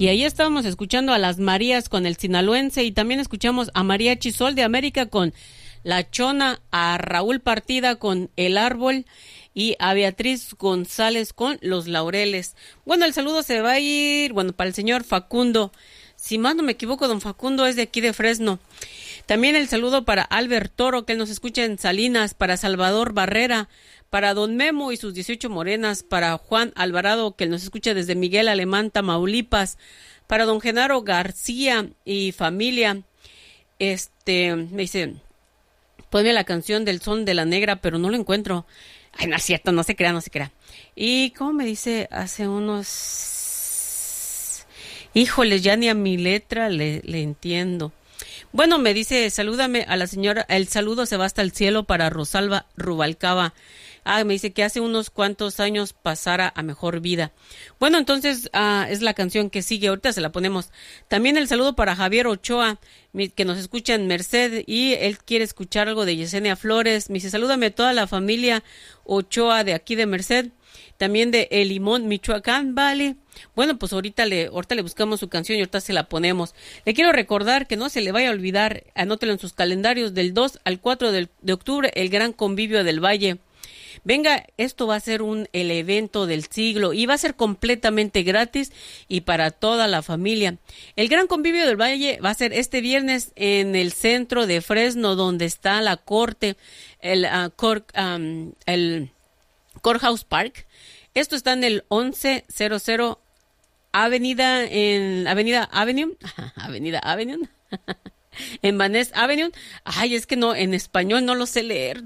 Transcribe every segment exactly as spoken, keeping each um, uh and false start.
Y ahí estábamos escuchando a las Marías con el Sinaloense, y también escuchamos a Mariachi Sol de América con La Chona, a Raúl Partida con El Árbol y a Beatriz González con Los Laureles. Bueno, el saludo se va a ir, bueno, para el señor Facundo. Si más no me equivoco, don Facundo es de aquí de Fresno. También el saludo para Albert Toro, que él nos escucha en Salinas, para Salvador Barrera, para don Memo y sus dieciocho morenas, para Juan Alvarado, que él nos escucha desde Miguel Alemán, Tamaulipas, para don Genaro García y familia. Este, me dice, ponme la canción del Son de la Negra, pero no lo encuentro. Ay, no es cierto, no se crea, no se crea. Y como me dice, hace unos... Híjoles, ya ni a mi letra le, le entiendo. Bueno, me dice, salúdame a la señora, el saludo se va hasta el cielo para Rosalba Rubalcaba. Ah, me dice que hace unos cuantos años pasara a mejor vida. Bueno, entonces ah, es la canción que sigue, ahorita se la ponemos. También el saludo para Javier Ochoa, mi, que nos escucha en Merced, y él quiere escuchar algo de Yesenia Flores. Me dice, salúdame a toda la familia Ochoa de aquí de Merced, también de El Limón, Michoacán, vale. Bueno, pues ahorita le, ahorita le buscamos su canción y ahorita se la ponemos. Le quiero recordar que no se le vaya a olvidar, anótelo en sus calendarios, del dos al cuatro de, de octubre, el Gran Convivio del Valle. Venga, esto va a ser un el evento del siglo y va a ser completamente gratis y para toda la familia. El Gran Convivio del Valle va a ser este viernes en el centro de Fresno, donde está la corte, el, uh, cor, um, el Courthouse Park. Esto está en el once cero cero Avenida en Avenida Avenue, Avenida Avenue, en Van Ness Avenue. Ay, es que no, en español no lo sé leer.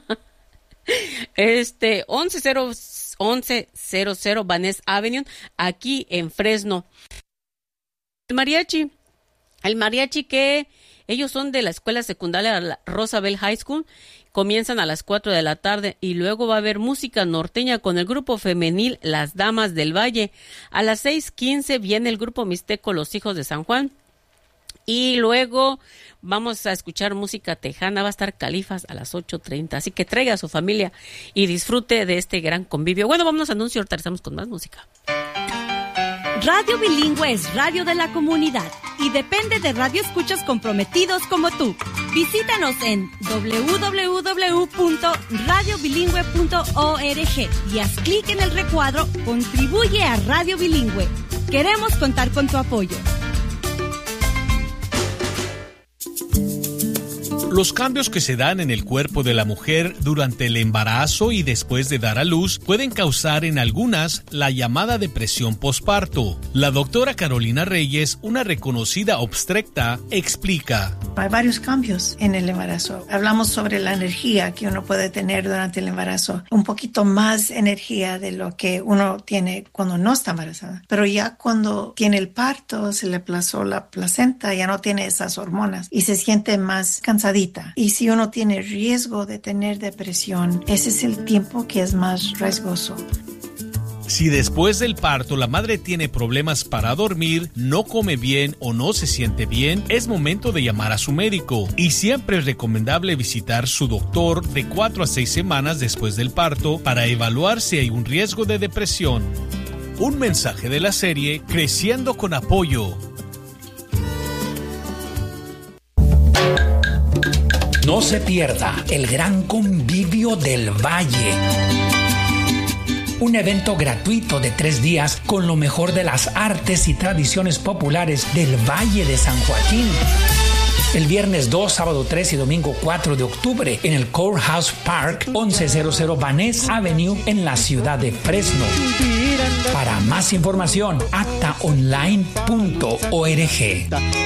Este, once cero cero Van Ness Avenue, aquí en Fresno. El mariachi, el mariachi que ellos son de la escuela secundaria Rosabel High School, comienzan a las cuatro de la tarde y luego va a haber música norteña con el grupo femenil Las Damas del Valle. A las seis quince viene el grupo mixteco Los Hijos de San Juan. Y luego vamos a escuchar música tejana, va a estar Califas a las ocho treinta, así que traiga a su familia y disfrute de este gran convivio. Bueno, vámonos a anuncio, ahorita regresamos con más música. Radio Bilingüe es radio de la comunidad y depende de radioescuchas comprometidos como tú. Visítanos en doble u doble u doble u punto radio bilingüe punto org y haz clic en el recuadro Contribuye a Radio Bilingüe. Queremos contar con tu apoyo. Los cambios que se dan en el cuerpo de la mujer durante el embarazo y después de dar a luz pueden causar en algunas la llamada depresión posparto. La doctora Carolina Reyes, una reconocida obstetra, explica. Hay varios cambios en el embarazo. Hablamos sobre la energía que uno puede tener durante el embarazo. Un poquito más energía de lo que uno tiene cuando no está embarazada. Pero ya cuando tiene el parto, se le aplazó la placenta, ya no tiene esas hormonas y se siente más cansadita. Y si uno tiene riesgo de tener depresión, ese es el tiempo que es más riesgoso. Si después del parto la madre tiene problemas para dormir, no come bien o no se siente bien, es momento de llamar a su médico. Y siempre es recomendable visitar su doctor de cuatro a seis semanas después del parto para evaluar si hay un riesgo de depresión. Un mensaje de la serie Creciendo con Apoyo. No se pierda el Gran Convivio del Valle. Un evento gratuito de tres días con lo mejor de las artes y tradiciones populares del Valle de San Joaquín. El viernes dos, sábado tres y domingo cuatro de octubre en el Courthouse Park, once cero cero Van Ness Avenue en la ciudad de Fresno. Para más información, acta online punto org.